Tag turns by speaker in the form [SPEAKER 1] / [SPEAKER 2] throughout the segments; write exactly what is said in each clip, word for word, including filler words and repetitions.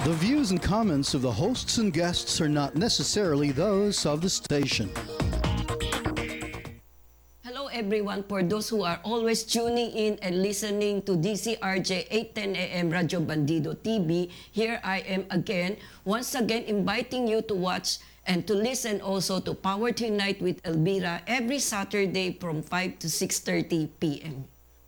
[SPEAKER 1] The views and comments of the hosts and guests are not necessarily those of the station.
[SPEAKER 2] Hello everyone, for those who are always tuning in and listening to D C R J eight ten A M Radio Bandido T V, here I am again, once again inviting you to watch and to listen also to Power to Unite with Elvira every Saturday from five to six thirty p m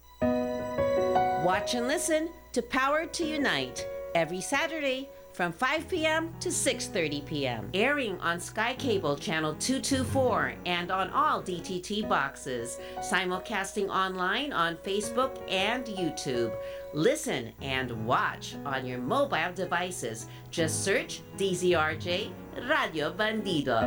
[SPEAKER 3] Watch and listen to Power to Unite every Saturday from five p m to six thirty p m Airing on Sky Cable Channel two twenty-four and on all D T T boxes. Simulcasting online on Facebook and YouTube. Listen and watch on your mobile devices. Just search D Z R J Radio Bandido.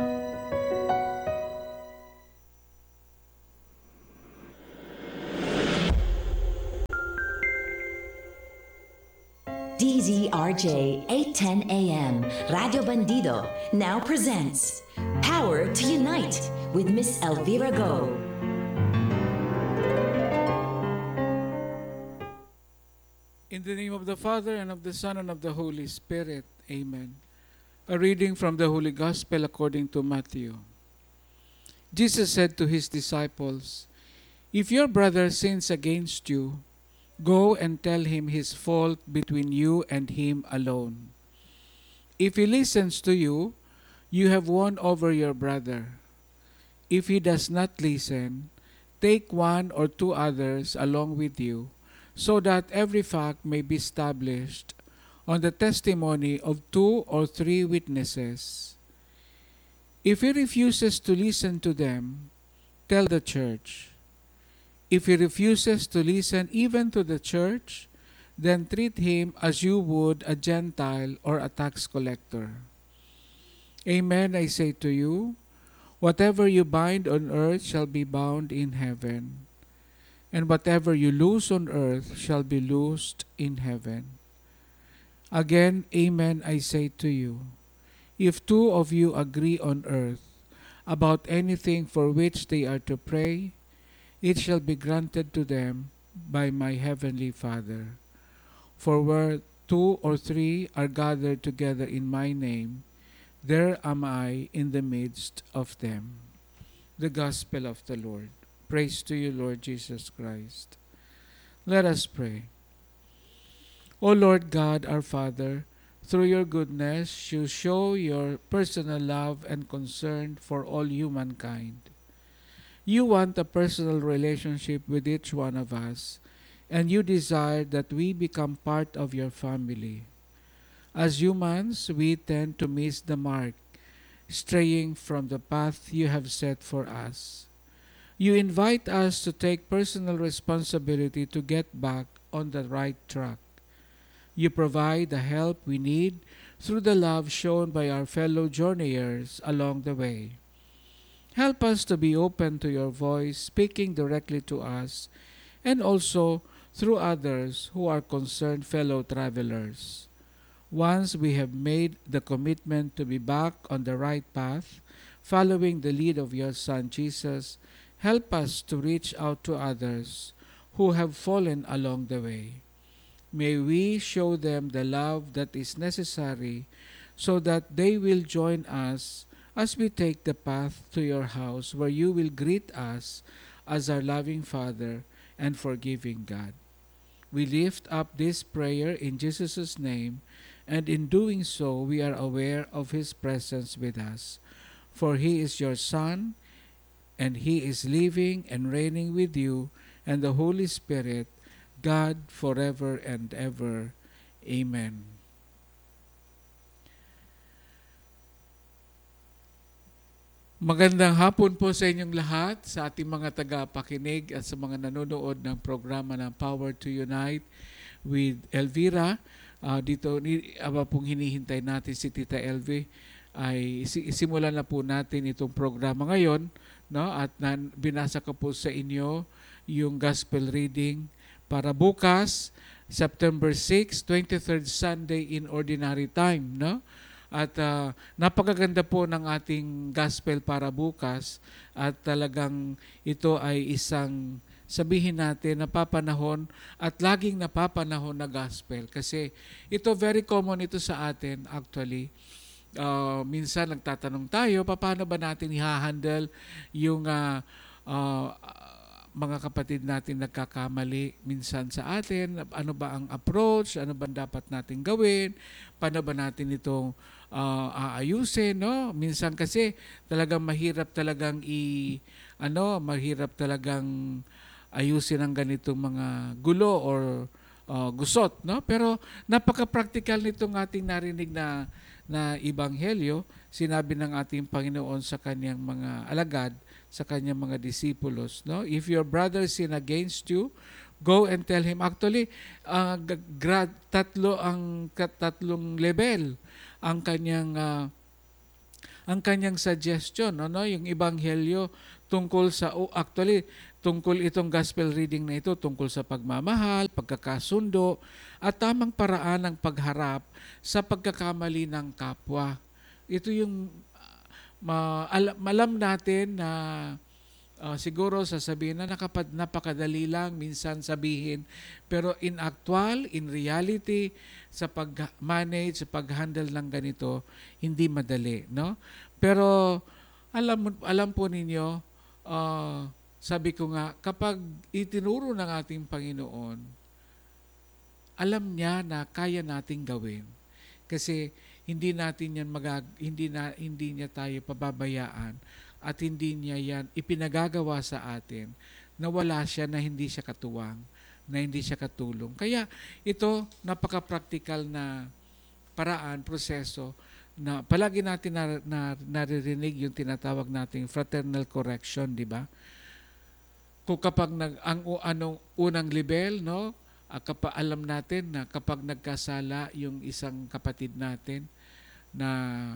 [SPEAKER 4] D Z R J eight ten A M Radio Bandido now presents Power to Unite with Miss Elvira Go.
[SPEAKER 5] In the name of the Father, and of the Son, and of the Holy Spirit. Amen. A reading from the Holy Gospel according to Matthew. Jesus said to his disciples, "If your brother sins against you, go and tell him his fault between you and him alone. If he listens to you, you have won over your brother. If he does not listen, take one or two others along with you, so that every fact may be established on the testimony of two or three witnesses. If he refuses to listen to them, tell the church. If he refuses to listen even to the church, then treat him as you would a Gentile or a tax collector. Amen, I say to you, whatever you bind on earth shall be bound in heaven, and whatever you loose on earth shall be loosed in heaven. Again, amen, I say to you, if two of you agree on earth about anything for which they are to pray, it shall be granted to them by my heavenly Father. For where two or three are gathered together in my name, there am I in the midst of them." The Gospel of the Lord. Praise to you, Lord Jesus Christ. Let us pray. O Lord God, our Father, through your goodness, you show your personal love and concern for all humankind. You want a personal relationship with each one of us, and you desire that we become part of your family. As humans, we tend to miss the mark, straying from the path you have set for us. You invite us to take personal responsibility to get back on the right track. You provide the help we need through the love shown by our fellow journeyers along the way. Help us to be open to your voice, speaking directly to us, and also through others who are concerned fellow travelers. Once we have made the commitment to be back on the right path, following the lead of your Son Jesus, help us to reach out to others who have fallen along the way. May we show them the love that is necessary so that they will join us as we take the path to your house, where you will greet us as our loving Father and forgiving God. We lift up this prayer in Jesus' name, and in doing so, we are aware of his presence with us. For he is your Son, and he is living and reigning with you and the Holy Spirit, God forever and ever. Amen. Magandang hapon po sa inyong lahat, sa ating mga tagapakinig at sa mga nanonood ng programa ng Power to Unite with Elvira. Uh, dito, aba pong hinihintay natin si Tita Elvie, ay isimulan na po natin itong programa ngayon, no? At nan, binasa ko po sa inyo yung gospel reading para bukas, September sixth, twenty-third Sunday in Ordinary Time, no? At uh, napakaganda po ng ating gospel para bukas, at talagang ito ay isang sabihin natin napapanahon at laging napapanahon na gospel. Kasi ito very common ito sa atin actually. Uh, minsan nagtatanong tayo, paano ba natin i-handle yung uh, uh, mga kapatid natin nagkakamali minsan sa atin, ano ba ang approach, ano ba dapat natin gawin, paano ba natin itong uh, aayusin, no? Minsan kasi talagang mahirap talagang i ano, mahirap talagang ayusin ang ganitong mga gulo or uh, gusot, no? Pero napaka-practical nitong ating narinig na na ebanghelyo. Sinabi ng ating Panginoon sa kanyang mga alagad, sa kanyang mga disipulos, no? If your brother sin against you, go and tell him. Actually, uh, grad, tatlo ang tatlong level ang kanyang uh, ang kanyang suggestion, no? Yung ebanghelyo tungkol sa oh, actually tungkol itong gospel reading na ito tungkol sa pagmamahal, pagkakasundo at tamang paraan ng pagharap sa pagkakamali ng kapwa. Ito yung Ma, alam, alam natin na uh, siguro sasabihin na nakapad, napakadali lang minsan sabihin, pero in actual, in reality, sa pag-manage, sa pag-handle ng ganito, hindi madali, no? Pero alam alam po ninyo, uh, sabi ko nga, kapag itinuro ng ating Panginoon, alam niya na kaya nating gawin. Kasi hindi natin yan magag hindi na hindi niya tayo pababayaan at hindi niya yan ipinagagawa sa atin na wala siya, na hindi siya katuwang, na hindi siya katulong. Kaya ito napaka-practical na paraan, proseso na palagi natin na, na, naririnig yung tinatawag nating fraternal correction, di ba? Kung kapag nag ang anong unang level, no? Uh, kapag alam natin na kapag nagkasala yung isang kapatid natin na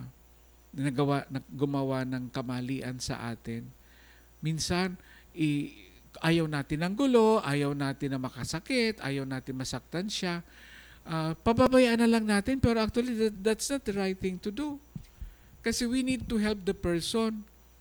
[SPEAKER 5] nagawa na gumawa ng kamalian sa atin, minsan i, ayaw natin ng gulo, ayaw natin na makasakit, ayaw natin masaktan siya. Uh, pababayaan na lang natin, pero actually that, that's not the right thing to do. Kasi we need to help the person.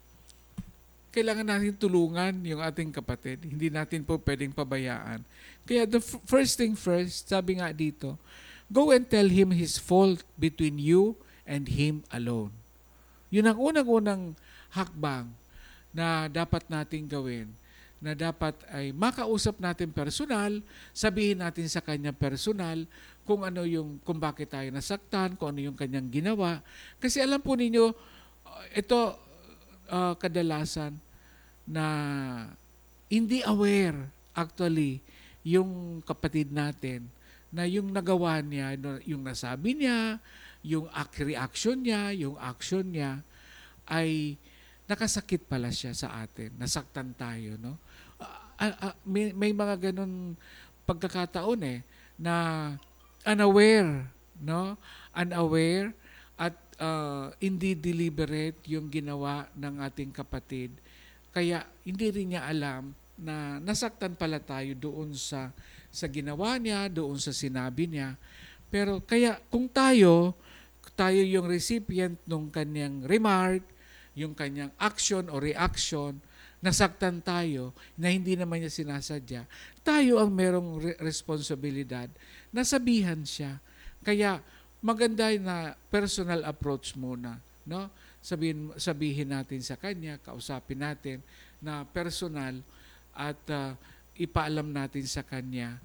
[SPEAKER 5] Kailangan natin tulungan yung ating kapatid. Hindi natin po pwedeng pabayaan. Kaya the f- first thing first, sabi nga dito, go and tell him his fault between you and him alone. Yun ang unang-unang hakbang na dapat nating gawin, na dapat ay makausap natin personal, sabihin natin sa kanya personal kung ano yung, kung bakit tayo nasaktan, kung ano yung kanyang ginawa. Kasi alam po ninyo, ito uh, kadalasan na hindi aware actually yung kapatid natin na yung nagawa niya, yung nasabi niya, yung reaction niya, yung action niya ay nakasakit pala siya sa atin. Nasaktan tayo, no? Uh, uh, uh, may, may mga ganun pagkakataon eh na unaware, no? Unaware at uh, hindi deliberate yung ginawa ng ating kapatid. Kaya hindi rin niya alam na nasaktan pala tayo doon sa sa ginawa niya, doon sa sinabi niya. Pero kaya kung tayo, tayo yung recipient ng kanyang remark, yung kanyang action o reaction, nasaktan tayo na hindi naman niya sinasadya, tayo ang merong re- responsibilidad na sabihan siya. Kaya maganda na personal approach muna, no? Sabihin, sabihin natin sa kanya, kausapin natin na personal at uh, ipaalam natin sa kanya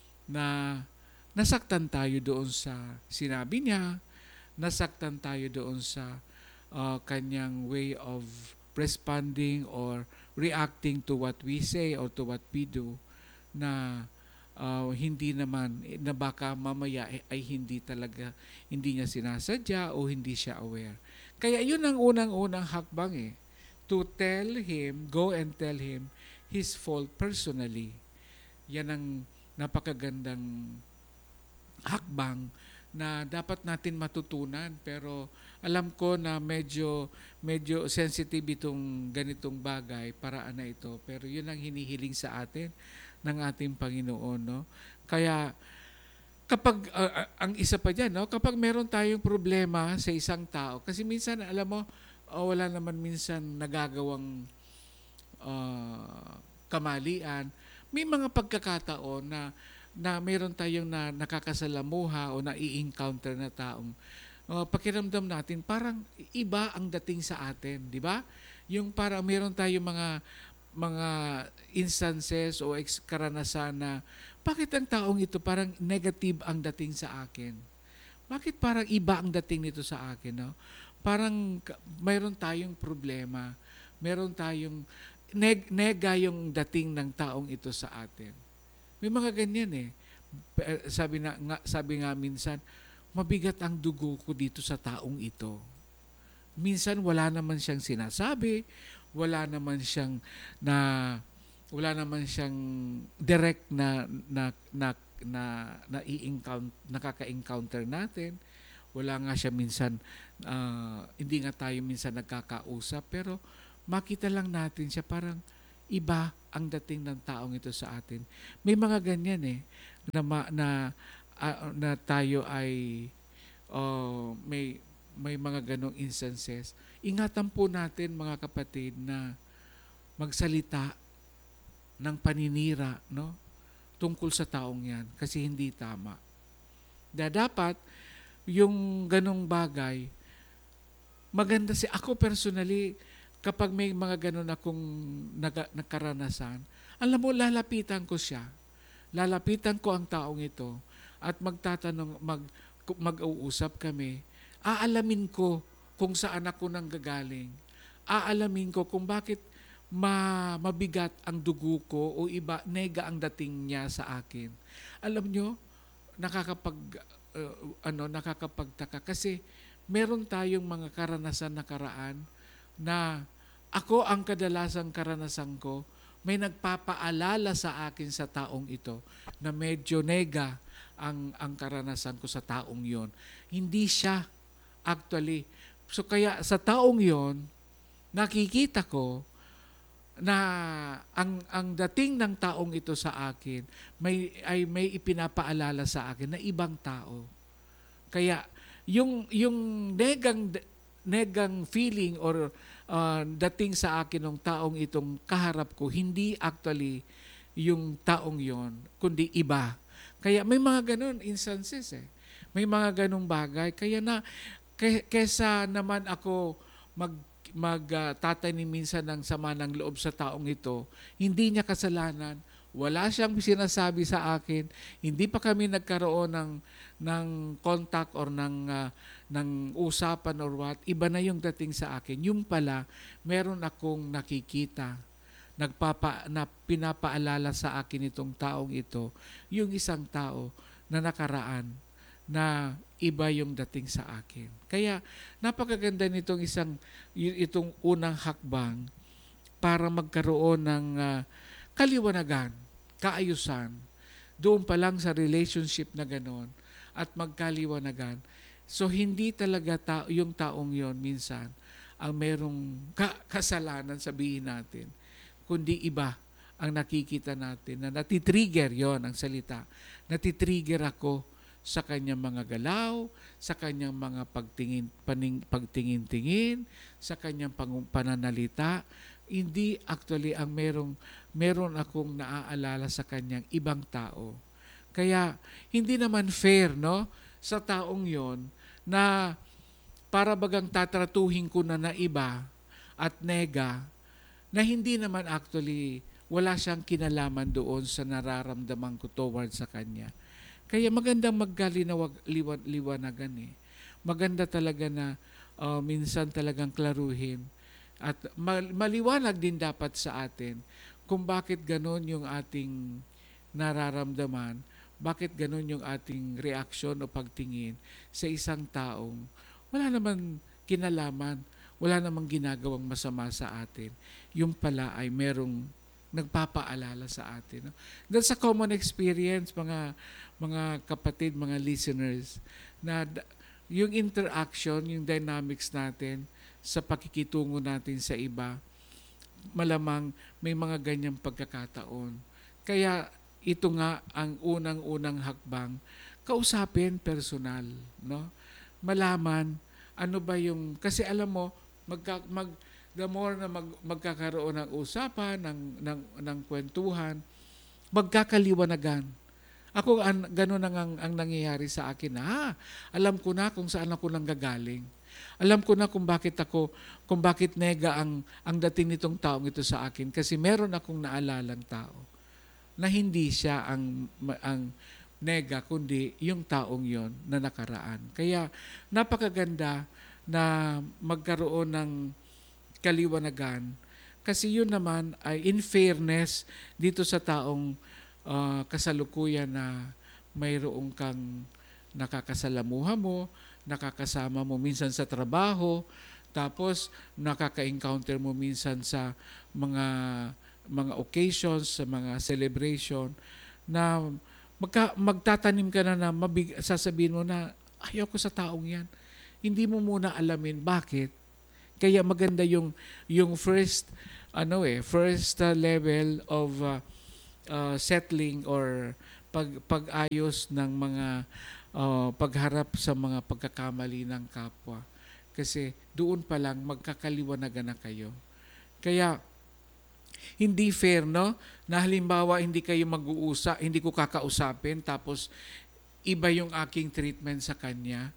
[SPEAKER 5] na nasaktan tayo doon sa sinabi niya, nasaktan tayo doon sa uh, kanyang way of responding or reacting to what we say or to what we do, na uh, hindi naman, na baka mamaya ay, ay hindi talaga, hindi niya sinasadya o hindi siya aware. Kaya yun ang unang-unang hakbang eh, to tell him, go and tell him his fault personally. Yan ang napakagandang hakbang na dapat natin matutunan, pero alam ko na medyo medyo sensitive itong ganitong bagay, paraan na ito, pero yun ang hinihiling sa atin ng ating Panginoon, no? Kaya kapag uh, ang isa pa diyan, no, kapag meron tayong problema sa isang tao, kasi minsan alam mo, oh, wala naman minsan nagagawang uh, kamalian, may mga pagkakataon na na meron tayong na nakakasalamuha o nai-encounter na taong uh, pakiramdam natin parang iba ang dating sa atin, di ba? Yung parang meron tayong mga mga instances o ex- karanasan na bakit ang taong ito parang negative ang dating sa akin? Bakit parang iba ang dating nito sa akin, no? Parang ka- mayroon tayong problema, meron tayong neg- nega yung dating ng taong ito sa atin. May mga ganyan eh. P- Sabi na nga, sabi nga minsan, mabigat ang dugo ko dito sa taong ito. Minsan wala naman siyang sinasabi, wala naman siyang na wala naman siyang direct na na na na, na i-encounter, nakaka-encounter natin. Wala nga siya minsan uh, hindi nga tayo minsan nagkakausap, pero makita lang natin siya parang iba ang dating ng taong ito sa atin. May mga ganyan eh na ma- na, uh, na tayo ay uh, may may mga ganong instances. Ingatan po natin mga kapatid na magsalita ng paninira, no, tungkol sa taong yan kasi hindi tama. Da dapat yung ganong bagay maganda si ako personally. Kapag may mga ganun akong naga, nakaranasan, alam mo, lalapitan ko siya. Lalapitan ko ang taong ito at magtatanong, mag, mag-uusap kami. Aalamin ko kung saan ako nanggagaling. Aalamin ko kung bakit ma, mabigat ang dugo ko o iba, nega ang dating niya sa akin. Alam nyo, nakakapag, uh, ano, nakakapagtaka kasi meron tayong mga karanasan na karaan na ako ang kadalasang karanasan ko, may nagpapaalala sa akin sa taong ito na medyo nega ang, ang karanasan ko sa taong yon. Hindi siya actually. So kaya sa taong yon, nakikita ko na ang, ang dating ng taong ito sa akin may, ay may ipinapaalala sa akin na ibang tao. Kaya yung, yung negang, negang feeling or Uh, dating sa akin ng taong itong kaharap ko, hindi actually yung taong yon, kundi iba. Kaya may mga ganun instances eh. May mga ganung bagay. Kaya na, k- kesa naman ako mag, mag uh, tatanim minsan ng sama ng loob sa taong ito, hindi niya kasalanan, wala siyang sinasabi sa akin, hindi pa kami nagkaroon ng ng contact or ng uh, ng usapan or what, iba na yung dating sa akin. Yung pala, meron akong nakikita, nagpapa, na pinapaalala sa akin itong taong ito, yung isang tao na nakaraan, na iba yung dating sa akin. Kaya, napakaganda nitong isang, itong unang hakbang para magkaroon ng uh, kaliwanagan, kaayusan, doon pa lang sa relationship na ganon, at magkaliwanagan. So, hindi talaga ta- yung taong yon minsan ang merong ka- kasalanan, sabihin natin, kundi iba ang nakikita natin na natitrigger yon ang salita. Natitrigger ako sa kanyang mga galaw, sa kanyang mga pagtingin, paning, pagtingin-tingin, sa kanyang pang- pananalita. Hindi actually ang merong, meron akong naaalala sa kanyang ibang tao. Kaya hindi naman fair, no, sa taong yon na para bagang tatratuhin ko na na iba at nega na hindi naman actually wala siyang kinalaman doon sa nararamdaman ko towards sa kanya. Kaya magandang magkalinaw-liwanagan eh. Maganda talaga na uh, minsan talagang klaruhin at maliwanag din dapat sa atin kung bakit ganon yung ating nararamdaman. Bakit ganun yung ating reaksyon o pagtingin sa isang taong wala naman kinalaman, wala namang ginagawang masama sa atin. Yung pala ay merong nagpapaalala sa atin. No? That's a common experience, mga mga kapatid, mga listeners, na yung interaction, yung dynamics natin sa pakikitungo natin sa iba, malamang may mga ganyang pagkakataon. Kaya ito nga ang unang-unang hakbang, kausapin personal, no? Malaman ano ba yung, kasi alam mo, magka, mag, the more na mag, magkakaroon ng usapan, ng, ng, ng kwentuhan, magkakaliwanagan. Ako, an, ganun ang, ang, ang nangyayari sa akin. Ah, alam ko na kung saan ako nanggagaling. Alam ko na kung bakit ako, kung bakit nega ang, ang dating nitong taong ito sa akin. Kasi meron akong naalalang tao na hindi siya ang, ang nega, kundi yung taong yon na nakaraan. Kaya napakaganda na magkaroon ng kaliwanagan. Kasi yun naman ay in fairness dito sa taong uh, kasalukuyan na mayroong kang nakakasalamuha mo, nakakasama mo minsan sa trabaho, tapos nakaka-encounter mo minsan sa mga mga occasions, sa mga celebration na magka, magtatanim ka na na mabig, sasabihin mo na ayaw ko sa taong yan. Hindi mo muna alamin bakit. Kaya maganda yung yung first ano eh, first uh, level of uh, uh, settling or pag pag-ayos ng mga uh, pagharap sa mga pagkakamali ng kapwa. Kasi doon pa lang magkakaliwanagan na kayo. Kaya hindi fair, no? Na halimbawa hindi kayo mag-uusap, hindi ko kakausapin tapos iba yung aking treatment sa kanya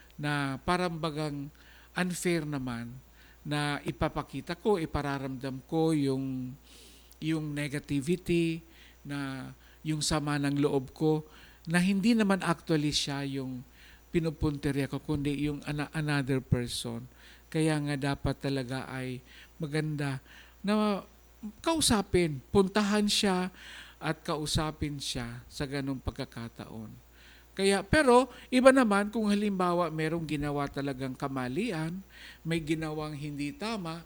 [SPEAKER 5] na parang bagang unfair naman na ipapakita ko, ipararamdam ko yung yung negativity, na yung sama ng loob ko, na hindi naman actually siya yung pinupunteriya ko, kundi yung another person. Kaya nga dapat talaga ay maganda na kausapin, puntahan siya at kausapin siya sa ganung pagkakataon. Kaya, pero iba naman kung halimbawa merong ginawa talagang kamalian, may ginawang hindi tama,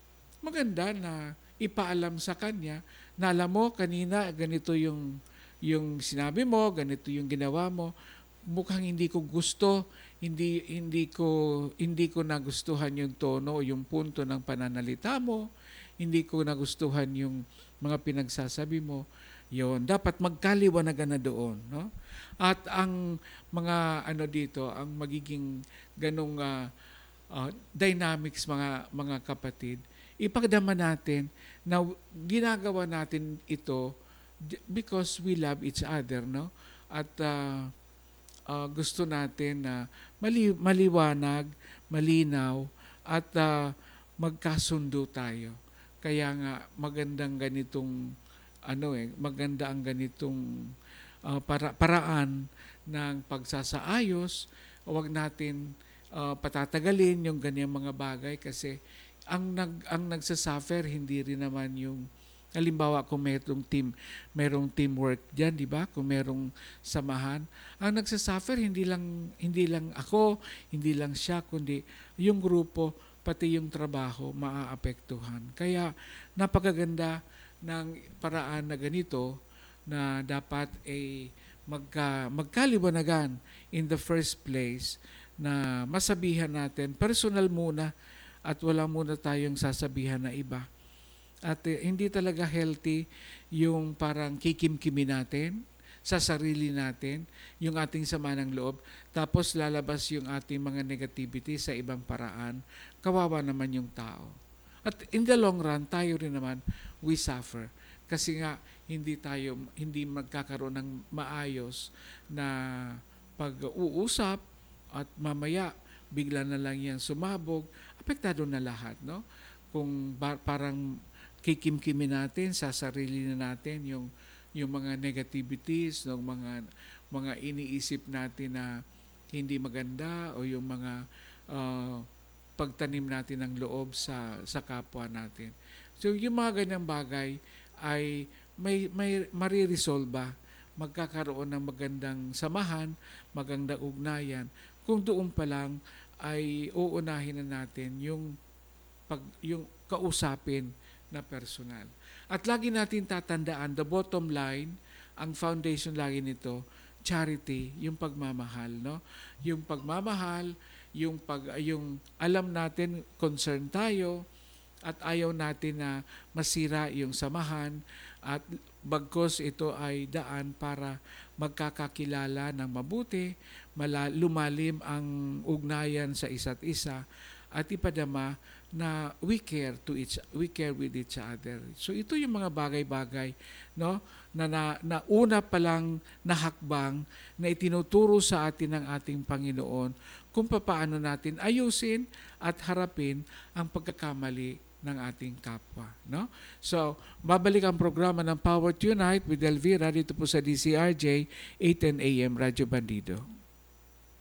[SPEAKER 5] maganda na ipaalam sa kanya na alam mo kanina ganito yung yung sinabi mo, ganito yung ginawa mo, mukhang hindi ko gusto, hindi hindi ko hindi ko nagustuhan yung tono o yung punto ng pananalita mo, hindi ko nagustuhan yung mga pinagsasabi mo. Yon, dapat magkaliwanagan na doon, no? At ang mga ano dito, ang magiging ganong uh, uh, dynamics mga mga kapatid, ipagdama natin na ginagawa natin ito because we love each other, no? At uh, uh, gusto natin na mali, maliwanag, malinaw at uh, magkasundo tayo. Kaya nga magandang ganitong ano eh, maganda ang ganitong uh, para, paraan ng pagsasaayos. Huwag natin uh, patatagalin yung ganyang mga bagay kasi ang nag ang nagsasuffer hindi rin naman yung halimbawa kung mayroong team, mayroong teamwork diyan, di ba? Kung mayroong samahan, ang nagsasuffer hindi lang hindi lang ako, hindi lang siya, kundi yung grupo, pati yung trabaho maaapektuhan. Kaya napakaganda ng paraan na ganito na dapat ay magka, magkaliwanagan in the first place na masabihan natin personal muna at wala muna tayong sasabihan na iba. At eh, hindi talaga healthy yung parang kikimkimi natin sa sarili natin, yung ating sama ng loob, tapos lalabas yung ating mga negativity sa ibang paraan. Kawawa naman yung tao. At in the long run, tayo rin naman, we suffer. Kasi nga, hindi tayo, hindi magkakaroon ng maayos na pag-uusap at mamaya, bigla na lang yan sumabog, apektado na lahat, no? Kung bar- parang kikimkimi natin sa sarili na natin yung, yung mga negativities, ng mga, mga iniisip natin na hindi maganda o yung mga uh, pagtanim natin ng loob sa sa kapwa natin. So yung mga ganyang bagay ay may may mariresolba, magkakaroon ng magandang samahan, magandang ugnayan kung doon pa lang ay uunahin na natin yung pag yung kausapin na personal. At lagi natin tatandaan, the bottom line, ang foundation lagi nito, charity, yung pagmamahal, no? Yung pagmamahal, yung pag yung alam natin concern tayo at ayaw natin na masira yung samahan at bagkos ito ay daan para magkakakilala ng mabuti, mala, lumalim ang ugnayan sa isa't isa at ipadama na we care to each we care with each other. So ito yung mga bagay-bagay, no, na, na, na una pa lang nahakbang na itinuturo sa atin ng ating Panginoon kung paano natin ayusin at harapin ang pagkakamali ng ating kapwa, no? So, babalik ang programa ng Power to Unite with Elvira dito po sa D C R J eight ten A M Radyo Bandido.